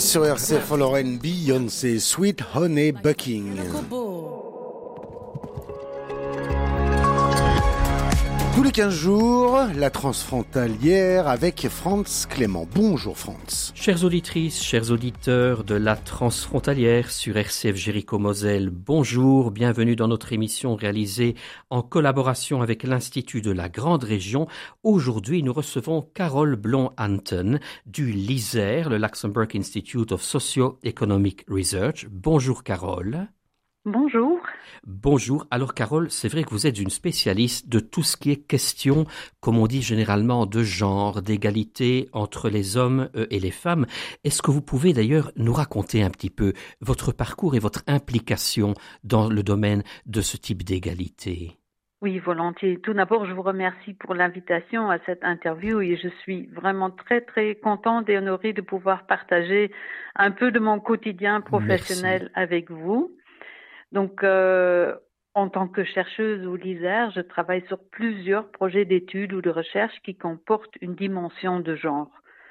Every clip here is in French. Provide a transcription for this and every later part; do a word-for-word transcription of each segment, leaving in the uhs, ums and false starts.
sur R C F Lorraine, Beyoncé, Sweet Honey Bucking. Tous les quinze jours, la transfrontalière avec Franz Clément. Bonjour Franz. Chères auditrices, chers auditeurs de la transfrontalière sur R C F Jéricho-Moselle, bonjour, bienvenue dans notre émission réalisée en collaboration avec l'Institut de la Grande Région. Aujourd'hui, nous recevons Carole Blond-Anton du LISER, le Luxembourg Institute of Socio-Economic Research. Bonjour Carole. Bonjour. Bonjour. Alors Carole, c'est vrai que vous êtes une spécialiste de tout ce qui est question, comme on dit généralement, de genre, d'égalité entre les hommes et les femmes. Est-ce que vous pouvez d'ailleurs nous raconter un petit peu votre parcours et votre implication dans le domaine de ce type d'égalité ? Oui, volontiers. Tout d'abord, je vous remercie pour l'invitation à cette interview et je suis vraiment très, très contente et honorée de pouvoir partager un peu de mon quotidien professionnel Merci. Avec vous. Donc, euh, en tant que chercheuse au LISER, je travaille sur plusieurs projets d'études ou de recherche qui comportent une dimension de genre.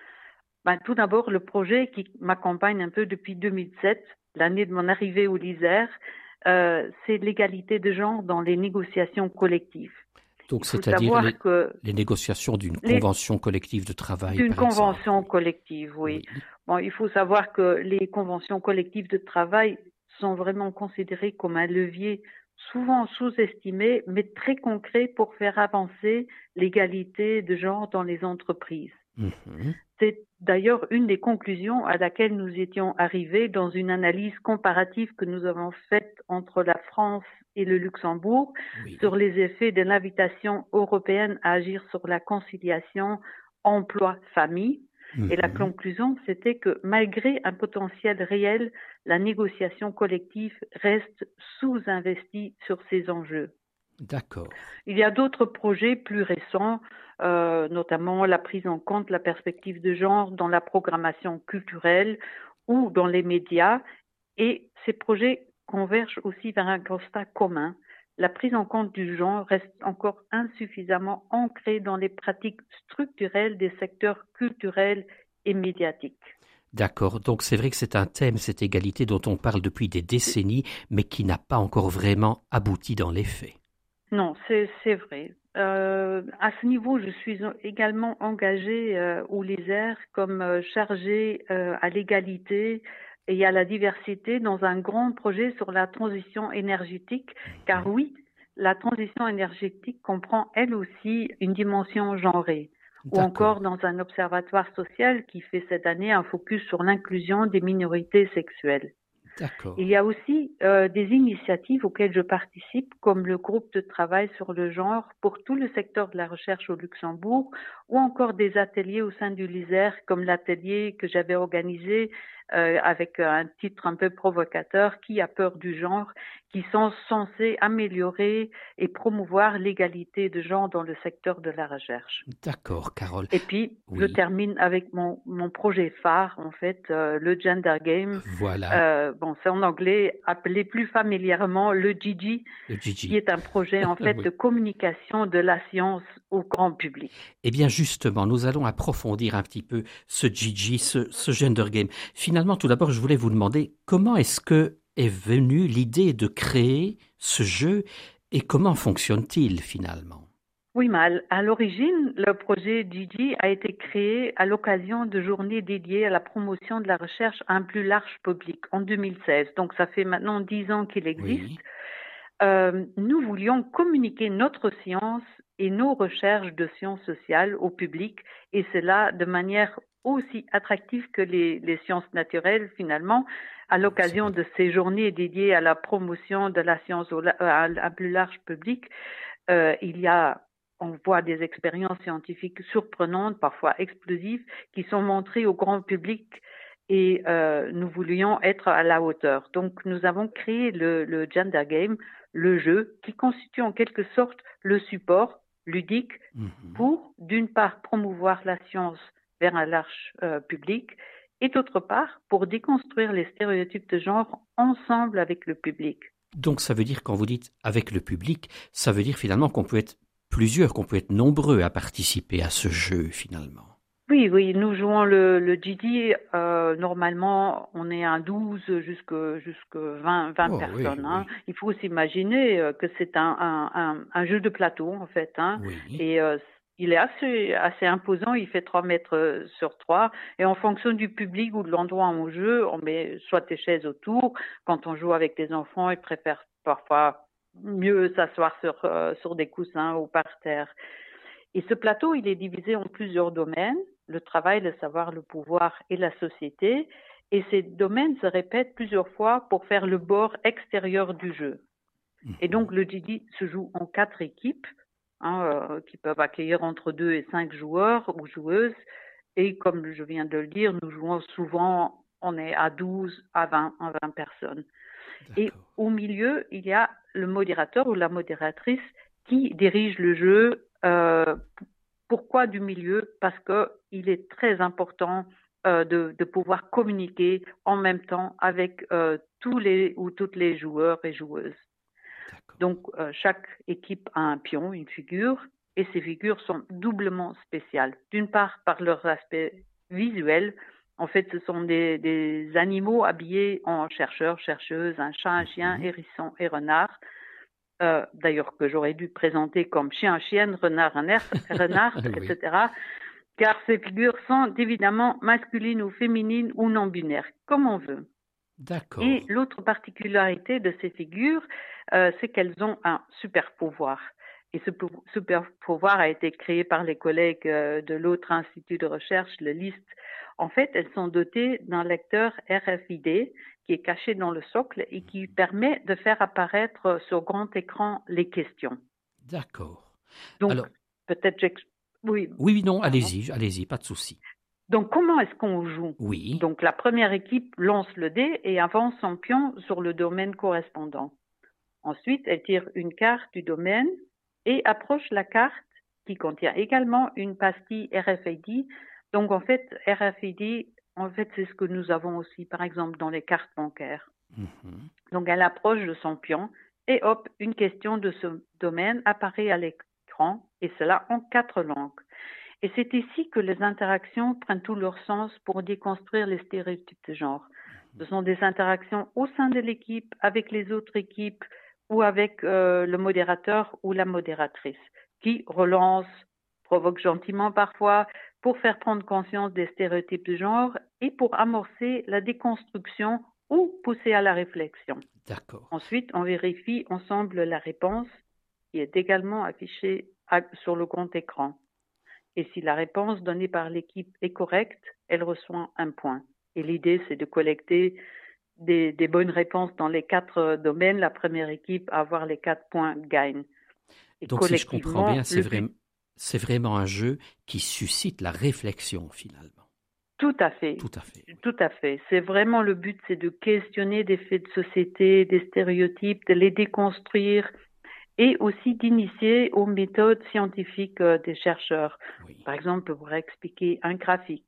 Ben, tout d'abord, le projet qui m'accompagne un peu depuis deux mille sept, l'année de mon arrivée au LISER, euh, c'est l'égalité de genre dans les négociations collectives. Donc, c'est-à-dire les, que les négociations d'une les, convention collective de travail, D'une par convention exemple. collective, oui. oui. Bon, il faut savoir que les conventions collectives de travail sont vraiment considérés comme un levier souvent sous-estimé, mais très concret pour faire avancer l'égalité de genre dans les entreprises. Mm-hmm. C'est d'ailleurs une des conclusions à laquelle nous étions arrivés dans une analyse comparative que nous avons faite entre la France et le Luxembourg oui. sur les effets de l'invitation européenne à agir sur la conciliation emploi-famille. Et la conclusion, c'était que malgré un potentiel réel, la négociation collective reste sous-investie sur ces enjeux. D'accord. Il y a d'autres projets plus récents, euh, notamment la prise en compte de la perspective de genre dans la programmation culturelle ou dans les médias. Et ces projets convergent aussi vers un constat commun. La prise en compte du genre reste encore insuffisamment ancrée dans les pratiques structurelles des secteurs culturels et médiatiques. D'accord, donc c'est vrai que c'est un thème, cette égalité dont on parle depuis des décennies, mais qui n'a pas encore vraiment abouti dans les faits. Non, c'est, c'est vrai. Euh, à ce niveau, je suis également engagée euh, au LISER comme euh, chargée euh, à l'égalité et à la diversité dans un grand projet sur la transition énergétique, car oui, la transition énergétique comprend elle aussi une dimension genrée, D'accord. ou encore dans un observatoire social qui fait cette année un focus sur l'inclusion des minorités sexuelles. D'accord. Il y a aussi euh, des initiatives auxquelles je participe, comme le groupe de travail sur le genre pour tout le secteur de la recherche au Luxembourg, ou encore des ateliers au sein du LISER, comme l'atelier que j'avais organisé euh, avec un titre un peu provocateur, Qui a peur du genre, qui sont censés améliorer et promouvoir l'égalité de genre dans le secteur de la recherche. D'accord, Carole. Et puis, oui. je termine avec mon, mon projet phare, en fait, euh, le Gender Game. Voilà. Euh, bon, c'est en anglais, appelé plus familièrement le G G, le G G. qui est un projet, en fait, oui. de communication de la science au grand public. Eh bien, justement, nous allons approfondir un petit peu ce G G, ce, ce Gender Game. Finalement, tout d'abord, je voulais vous demander comment est-ce que est venue l'idée de créer ce jeu et comment fonctionne-t-il finalement ? Oui, mais à l'origine, le projet G G a été créé à l'occasion de journées dédiées à la promotion de la recherche à un plus large public en deux mille seize. Donc, ça fait maintenant dix ans qu'il existe. Oui. Euh, nous voulions communiquer notre science et nos recherches de sciences sociales au public, et cela de manière aussi attractive que les, les sciences naturelles finalement, à l'occasion de ces journées dédiées à la promotion de la science au, à un plus large public. Euh, il y a On voit des expériences scientifiques surprenantes, parfois explosives, qui sont montrées au grand public et euh, nous voulions être à la hauteur. Donc, nous avons créé le, le Gender Game, le jeu, qui constitue en quelque sorte le support ludique mm-hmm. pour, d'une part, promouvoir la science vers un large euh, public et d'autre part, pour déconstruire les stéréotypes de genre ensemble avec le public. Donc, ça veut dire, quand vous dites avec le public, ça veut dire finalement qu'on peut être plusieurs, qu'on peut être nombreux à participer à ce jeu, finalement. Oui, oui, nous jouons le, le G D. Euh, normalement, on est à douze jusque, jusque vingt, vingt Oh oui, personnes. Hein. oui, Il faut s'imaginer euh, que c'est un, un, un, un jeu de plateau, en fait. Hein. oui. Et euh, il est assez, assez imposant. Il fait trois mètres euh, sur trois. Et en fonction du public ou de l'endroit où on joue, on met soit des chaises autour. Quand on joue avec des enfants, ils préfèrent parfois mieux s'asseoir sur, euh, sur des coussins ou par terre. Et ce plateau, il est divisé en plusieurs domaines, le travail, le savoir, le pouvoir et la société. Et ces domaines se répètent plusieurs fois pour faire le bord extérieur du jeu. Et donc, le G D se joue en quatre équipes hein, euh, qui peuvent accueillir entre deux et cinq joueurs ou joueuses. Et comme je viens de le dire, nous jouons souvent, on est à douze à vingt, à vingt personnes. Et D'accord. au milieu, il y a le modérateur ou la modératrice qui dirige le jeu. Euh, pourquoi du milieu? Parce qu'il est très important euh, de, de pouvoir communiquer en même temps avec euh, tous les ou toutes les joueurs et joueuses. D'accord. Donc, euh, chaque équipe a un pion, une figure, et ces figures sont doublement spéciales. D'une part, par leur aspect visuel. En fait, ce sont des, des animaux habillés en chercheurs, chercheuses, un chat, un chien, Mhm. hérisson et renard. Euh, d'ailleurs, que j'aurais dû présenter comme chien, chienne, renard, renard, renard Oui. et cetera. Car ces figures sont évidemment masculines ou féminines ou non-binaires, comme on veut. Et D'accord. l'autre particularité de ces figures, euh, c'est qu'elles ont un super pouvoir. Et ce pou- super pouvoir a été créé par les collègues euh, de l'autre institut de recherche, le L I S T. En fait, elles sont dotées d'un lecteur R F I D qui est caché dans le socle et qui permet de faire apparaître sur grand écran les questions. D'accord. Donc, Alors, peut-être j'ex- oui, oui, oui, non, pardon. allez-y, allez-y, pas de souci. Donc, comment est-ce qu'on joue? Oui. Donc, la première équipe lance le dé et avance son pion sur le domaine correspondant. Ensuite, elle tire une carte du domaine et approche la carte qui contient également une pastille R F I D. Donc, en fait, R F I D, en fait, c'est ce que nous avons aussi, par exemple, dans les cartes bancaires. Mhm. Donc, elle approche de son pion et hop, une question de ce domaine apparaît à l'écran et cela en quatre langues. Et c'est ici que les interactions prennent tout leur sens pour déconstruire les stéréotypes de genre. Ce sont des interactions au sein de l'équipe, avec les autres équipes ou avec euh, le modérateur ou la modératrice qui relance, provoque gentiment parfois pour faire prendre conscience des stéréotypes de genre et pour amorcer la déconstruction ou pousser à la réflexion. D'accord. Ensuite, on vérifie ensemble la réponse qui est également affichée sur le grand écran. Et si la réponse donnée par l'équipe est correcte, elle reçoit un point. Et l'idée, c'est de collecter des, des bonnes réponses dans les quatre domaines. La première équipe à avoir les quatre points gagne. Et Donc, si je comprends collectivement, bien, c'est le vrai, but, c'est vraiment un jeu qui suscite la réflexion, finalement. tout à fait, Tout à fait. Oui. tout à fait. C'est vraiment le but, c'est de questionner des faits de société, des stéréotypes, de les déconstruire et aussi d'initier aux méthodes scientifiques euh, des chercheurs. Oui. Par exemple, pour expliquer un graphique.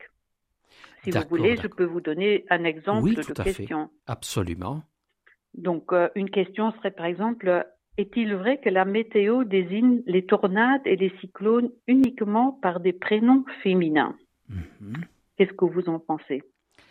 Si vous D'accord, voulez, je d'accord. peux vous donner un exemple Oui, de tout à fait. question. Absolument. Donc, euh, une question serait par exemple, est-il vrai que la météo désigne les tornades et les cyclones uniquement par des prénoms féminins? Mhm. Qu'est-ce que vous en pensez?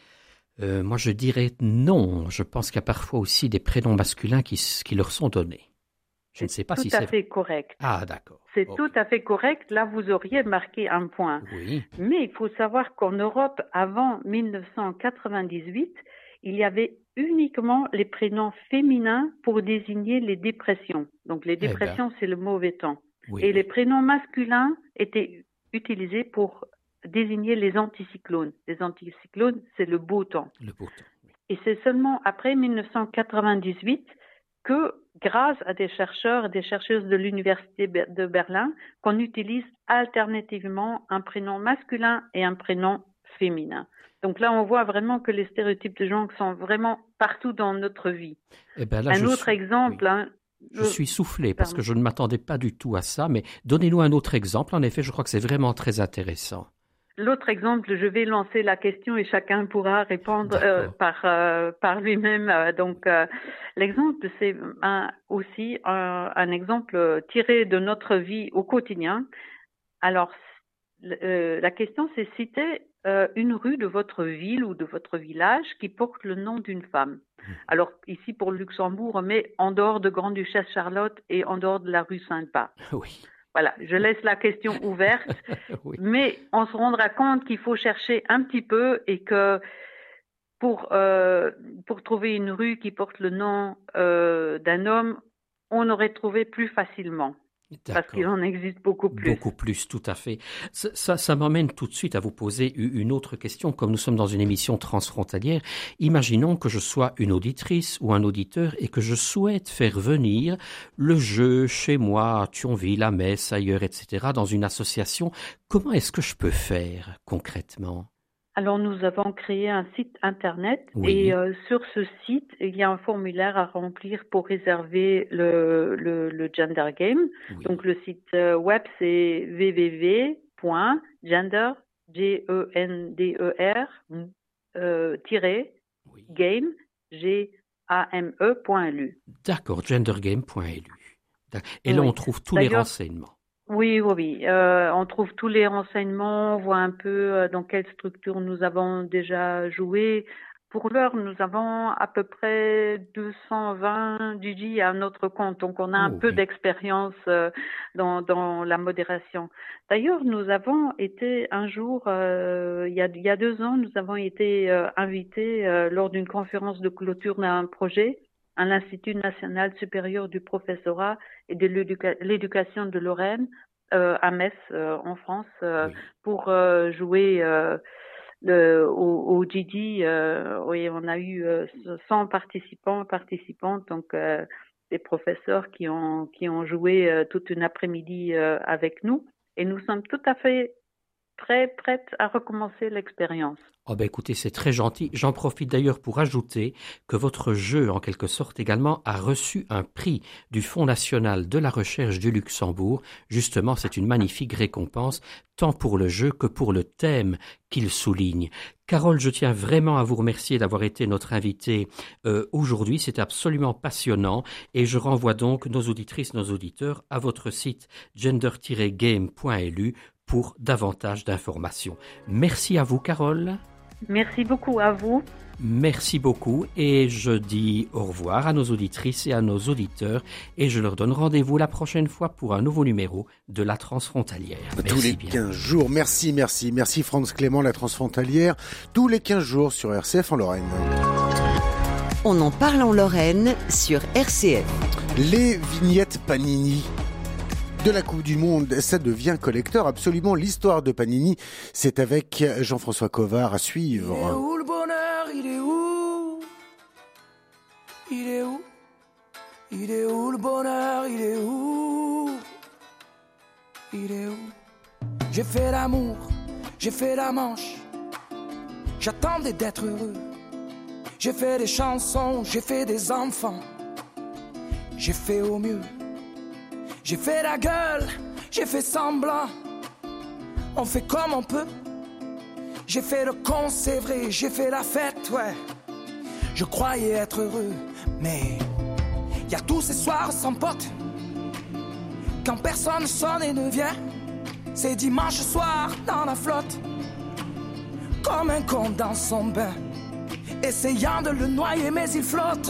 Euh, moi, je dirais non. Je pense qu'il y a parfois aussi des prénoms masculins qui, s- qui leur sont donnés. Je ne sais pas Tout si à c'est vrai. fait correct. Ah, d'accord. C'est Ok. tout à fait correct. Là, vous auriez marqué un point. Oui. Mais il faut savoir qu'en Europe, avant mille neuf cent quatre-vingt-dix-huit, il y avait uniquement les prénoms féminins pour désigner les dépressions. Donc les Eh bien, dépressions, c'est le mauvais temps. oui, Et oui. les prénoms masculins étaient utilisés pour désigner les anticyclones. Les anticyclones, c'est le beau temps. Le beau temps. Oui. Et c'est seulement après mille neuf cent quatre-vingt-dix-huit que, grâce à des chercheurs et des chercheuses de l'Université de Berlin, qu'on utilise alternativement un prénom masculin et un prénom féminin. Donc là, on voit vraiment que les stéréotypes de genre sont vraiment partout dans notre vie. Eh bien, là, Un je autre suis. exemple, Oui. hein, Je suis soufflé parce pardon. que je ne m'attendais pas du tout à ça, mais donnez-nous un autre exemple. En effet, je crois que c'est vraiment très intéressant. L'autre exemple, je vais lancer la question et chacun pourra répondre euh, D'accord. par, euh, par lui-même. Euh, donc, euh, l'exemple, c'est un- aussi un, un exemple tiré de notre vie au quotidien. Alors, euh, la question, c'est citer euh, une rue de votre ville ou de votre village qui porte le nom d'une femme. Mmh. Alors, ici pour le Luxembourg, mais en dehors de Grande-Duchesse Charlotte et en dehors de la rue Sainte-Paz. Oui. Voilà, je laisse la question ouverte, oui. Mais on se rendra compte qu'il faut chercher un petit peu et que pour, euh, pour trouver une rue qui porte le nom euh, d'un homme, on aurait trouvé plus facilement. D'accord. Parce qu'il en existe beaucoup plus. Beaucoup plus, tout à fait. Ça, ça, ça m'amène tout de suite à vous poser une autre question. Comme nous sommes dans une émission transfrontalière, imaginons que je sois une auditrice ou un auditeur et que je souhaite faire venir le jeu chez moi, à Thionville, à Metz, ailleurs, et cetera, dans une association. Comment est-ce que je peux faire concrètement ? Alors, nous avons créé un site internet oui. et euh, sur ce site, il y a un formulaire à remplir pour réserver le, le, le Gender Game. Oui. Donc, le site euh, web, c'est w w w point gender, G E N D E R, euh, tiré, oui. game, G A M E, point L U. D'accord, gendergame point L U. Et là, oui. on trouve tous les renseignements. Oui, oui, oui. Euh, on trouve tous les renseignements, on voit un peu euh, dans quelle structure nous avons déjà joué. Pour l'heure, nous avons à peu près deux cent vingt D J à notre compte, donc on a un oh, peu oui. d'expérience euh, dans, dans la modération. D'ailleurs, nous avons été un jour, euh, il y a, il y a deux ans, nous avons été euh, invités euh, lors d'une conférence de clôture d'un projet à l'Institut national supérieur du professorat et de l'éduca- l'éducation de Lorraine euh, à Metz, euh, en France, euh, oui. pour euh, jouer euh, le, au, au G D. Euh, oui, on a eu euh, cent participants, participantes, donc euh, des professeurs qui ont qui ont joué euh, toute une après-midi euh, avec nous, et nous sommes tout à fait prêts, prêtes à recommencer l'expérience. Oh ben écoutez, c'est très gentil. J'en profite d'ailleurs pour ajouter que votre jeu, en quelque sorte également, a reçu un prix du Fonds national de la recherche du Luxembourg. Justement, c'est une magnifique récompense, tant pour le jeu que pour le thème qu'il souligne. Carole, je tiens vraiment à vous remercier d'avoir été notre invitée euh, aujourd'hui. C'est absolument passionnant et je renvoie donc nos auditrices, nos auditeurs à votre site gender tiret game point L U pour davantage d'informations. Merci à vous, Carole. Merci beaucoup à vous. Merci beaucoup et je dis au revoir à nos auditrices et à nos auditeurs et je leur donne rendez-vous la prochaine fois pour un nouveau numéro de La Transfrontalière. Tous merci les bien. quinze jours. Merci, merci, merci Franz Clément, La Transfrontalière. Tous les quinze jours sur R C F en Lorraine. On en parle en Lorraine sur R C F. Les vignettes Panini de la Coupe du Monde, ça devient collector. Absolument, l'histoire de Panini, c'est avec Jean-François Covard à suivre. Il est où le bonheur? Il est où? Il est où? Il est où le bonheur? Il est où? Il est où? J'ai fait l'amour, j'ai fait la manche. J'attendais d'être heureux. J'ai fait des chansons, j'ai fait des enfants. J'ai fait au mieux. J'ai fait la gueule, j'ai fait semblant. On fait comme on peut. J'ai fait le con, c'est vrai, j'ai fait la fête, ouais. Je croyais être heureux, mais y a tous ces soirs sans potes. Quand personne sonne et ne vient, c'est dimanche soir dans la flotte. Comme un con dans son bain, essayant de le noyer mais il flotte.